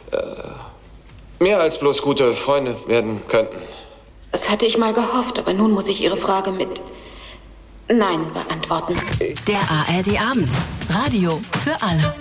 mehr als bloß gute Freunde werden könnten. Das hatte ich mal gehofft, aber nun muss ich Ihre Frage mit Nein beantworten. Der ARD Abend. Radio für alle.